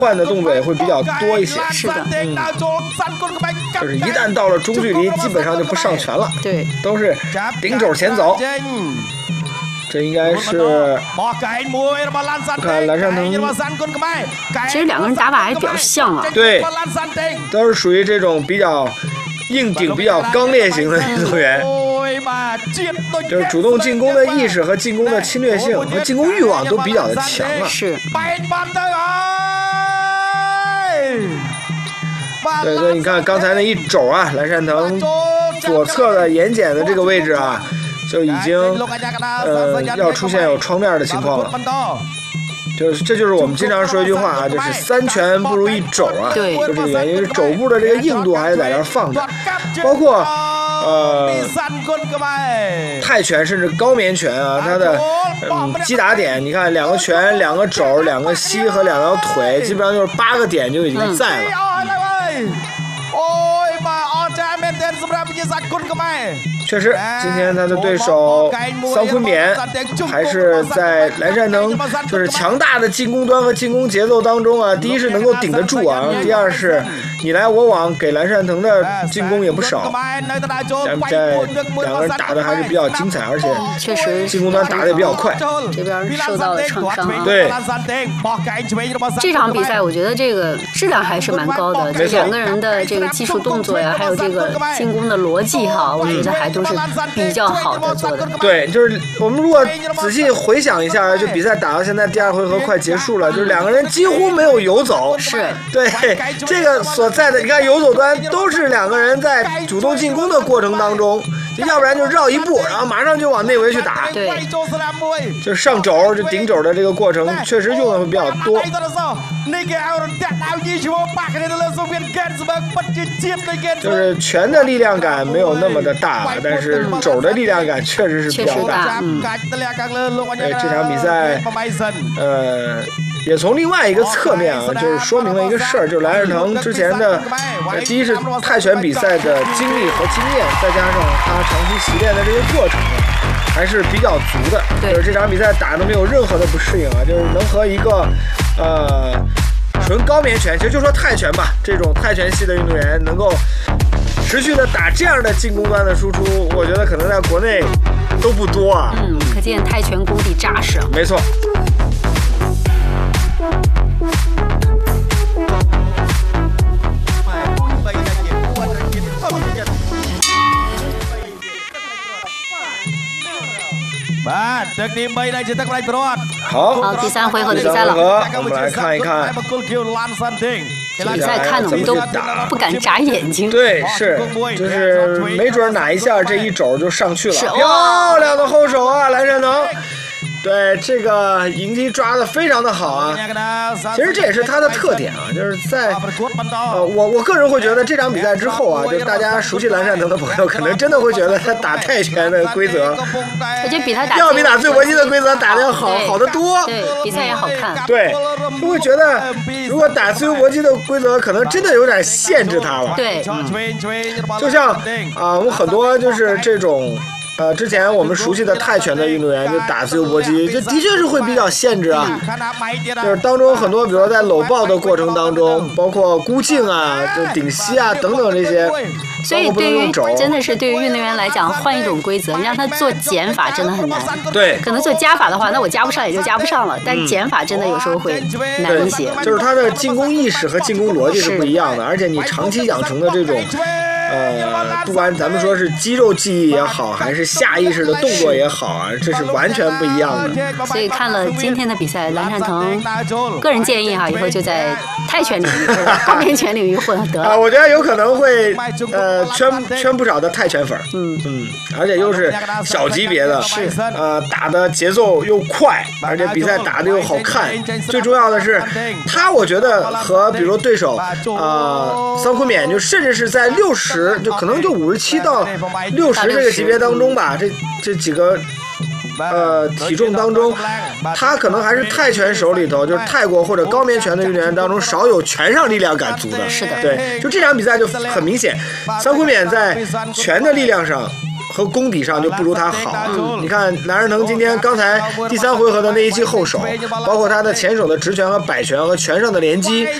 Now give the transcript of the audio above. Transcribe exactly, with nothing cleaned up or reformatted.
换的动作也会比较多一些。 是的， 嗯，就是一旦到了中距离，基本上就不上拳了， 对， 都是顶肘前走。这应该是我看蓝山腾， 其实两个人打法还比较像啊。 对，都是属于这种比较硬顶、比较刚烈型的运动员。就是主动进攻的意识和进攻的侵略性和进攻欲望都比较的强啊。 是。 对，所以你看刚才那一肘啊，蓝山腾左侧的眼睑的这个位置啊，就已经呃要出现有创面的情况了。就是这就是我们经常说一句话啊，就是三拳不如一肘啊。 对， 就这个原因，就是肘部的这个硬度还是在这儿放着，包括。呃，泰拳甚至高棉拳啊，它的嗯击打点，你看两个拳、两个肘、两个膝和两条腿，基本上就是八个点就已经在了。嗯确实，今天他的对手桑昆冕还是在蓝山腾就是强大的进攻端和进攻节奏当中啊，第一是能够顶得住啊，第二是你来我往，给蓝山腾的进攻也不少。在两个人打的还是比较精彩，而且确实进攻端打的也比较快。 这边受到了创伤啊。 对， 这场比赛我觉得这个质量还是蛮高的，这两个人的这个技术动作呀，还有这个进攻的逻辑哈，我觉得还都是比较好的做的。 对，就是我们如果仔细回想一下，就比赛打到现在第二回合快结束了，就是两个人几乎没有游走。 是， 对这个所在的，你看游走端都是两个人在主动进攻的过程当中，就要不然就绕一步，然后马上就往内围去打。 对， 就是上肘就顶肘的这个过程，确实用的会比较多。就是拳的力量感没有那么的大，但是肘的力量感确实是比较大。 嗯， 哎，这场比赛，呃。也从另外一个侧面啊，就是说明了一个事儿，就是蓝山腾之前的，呃，第一是泰拳比赛的经历和经验，再加上他长期习练的这个过程，还是比较足的。就是这场比赛打的没有任何的不适应啊，就是能和一个，呃，纯高棉拳，其实就说泰拳吧，这种泰拳系的运动员能够持续的打这样的进攻端的输出，我觉得可能在国内都不多啊。 嗯，可见泰拳功底扎实。 没错。好， 好，第三回合的比赛了。 我们来看一看。 这比赛看的我们都不敢眨眼睛。 对，是，就是没准哪一下这一肘就上去了。漂亮的后手啊，蓝山腾。对，这个迎击抓的非常的好啊，其实这也是他的特点啊，就是在呃，我我个人会觉得这场比赛之后啊，就是大家熟悉蓝山腾的朋友，可能真的会觉得他打泰拳的规则， 我觉得比他打要比打自由搏击的规则打得要好好得多， 对，比赛也好看， 对，就会觉得如果打自由搏击的规则，可能真的有点限制他了， 对， 嗯、就像啊、呃，我们很多就是这种。呃，之前我们熟悉的泰拳的运动员就打自由搏击，就的确是会比较限制啊。就是当中很多，比如说在搂抱的过程当中，包括箍颈啊、就顶膝啊等等这些， 所以对于真的是对于运动员来讲，换一种规则，你让他做减法真的很难。 对， 可能做加法的话，那我加不上也就加不上了，但是减法真的有时候会难一些。 就是他的进攻意识和进攻逻辑是不一样的，而且你长期养成的这种。呃，不管咱们说是肌肉记忆也好，还是下意识的动作也好啊，这是完全不一样的。 所以看了今天的比赛，蓝山腾个人建议哈，以后就在泰拳领域、高棉拳领域混得了。 啊，我觉得有可能会呃圈圈不少的泰拳粉。嗯嗯，而且又是小级别的， 是呃打的节奏又快，而且比赛打的又好看。最重要的是，他我觉得和比如对手啊、呃、桑昆冕，就甚至是在六十。就可能就五十七到六十这个级别当中吧，这这几个呃体重当中，他可能还是泰拳手里头，就是泰国或者高棉拳的运动员当中少有拳上力量感足的。 是的， 对，就这场比赛就很明显，桑昆冕在拳的力量上。 和功底上就不如他好。你看蓝仁腾今天刚才第三回合的那一记后手，包括他的前手的直拳和摆拳和拳上的连击，